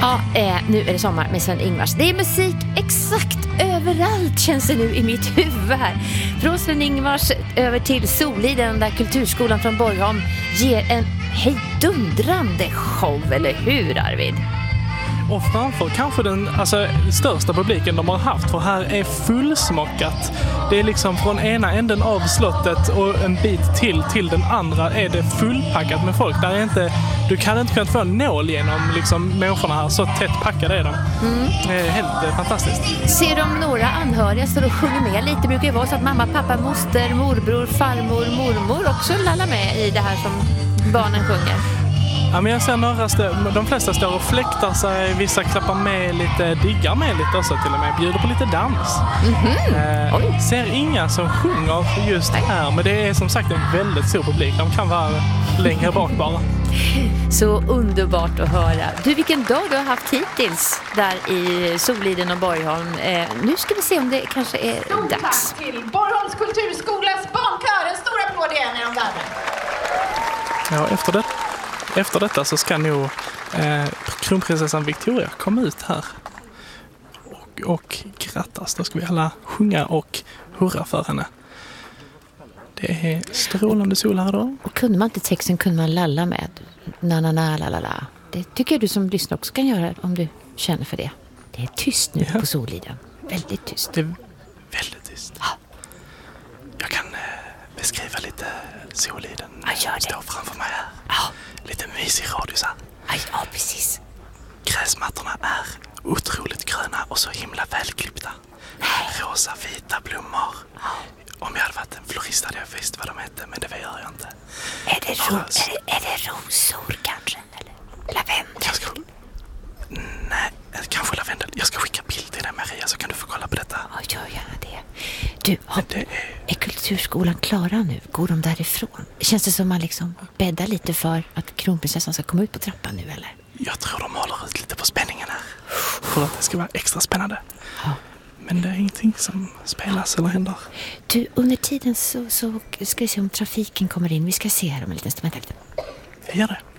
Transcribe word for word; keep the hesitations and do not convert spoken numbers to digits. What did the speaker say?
Ja, eh, nu är det sommar med Sven-Ingvars. Det är musik exakt överallt, känns det nu i mitt huvud här. Från Sven-Ingvars över till Soliden, där Kulturskolan från Borgholm ger en hejdundrande show, eller hur, Arvid? Och framför kanske den alltså, största publiken de har haft, för här är fullsmockat. Det är liksom från ena änden av slottet och en bit till till den andra är det fullpackat med folk. Där är inte, du kan inte kunna få en nål genom liksom, människorna här, så tätt packade är de. Mm. Det är helt eh, fantastiskt. Ser de några anhöriga står och sjunger med lite? Det brukar ju vara så att mamma, pappa, moster, morbror, farmor, mormor också lallar med i det här som barnen sjunger. Ja, men jag ser några, stö- de flesta står och fläktar sig, vissa klappar med lite, diggar med lite också till och med, bjuder på lite dans. Mm-hmm. Eh, ser inga som sjunger just här, men det är som sagt en väldigt stor publik. De kan vara längre bak bara. Så underbart att höra. Du, vilken dag du har haft hittills där i Soliden och Borgholm. Eh, nu ska vi se om det kanske är Stort dags. Tack till Borgholms kulturskolas barnkör. En stor applåd igen i de där. Ja, efter det. Efter detta så ska nog eh, kronprinsessan Victoria komma ut här och, och grattas. Då ska vi alla sjunga och hurra för henne. Det är strålande sol här då. Och kunde man inte texten kunde man lalla med. Na na na la la la. Det tycker jag du som lyssnar också kan göra om du känner för det. Det är tyst nu ja. På Soliden. Väldigt tyst. Det är väldigt tyst. Ja. Jag kan eh, beskriva lite Soliden. Ja, gör det. Står framför mig här. Ja. Lite mysig radiosar. Ja, precis. Gräsmattorna är otroligt gröna och så himla välklippta. Nej. Rosa, vita blommor. Ja. Om jag hade varit en florist hade jag visst vad de hette, men det gör jag inte. Är det, ro- är det, är det rosor kanske? Eller lavendel? Jag ska... Nej, kanske lavendel. Jag ska skicka bild till dig, Maria, så kan du få kolla på detta. Ja, gör gärna det. Du, har, det är... är kulturskolan klara nu? Går de därifrån? Känns det som man liksom bäddar lite för att kronprinsessan ska komma ut på trappan nu, eller? Jag tror de håller ut lite på spänningen här. För att det ska vara extra spännande. Ja. Men det är ingenting som spelas eller händer. Du, under tiden så, så ska vi se om trafiken kommer in. Vi ska se här om en liten stund. Jag gör det.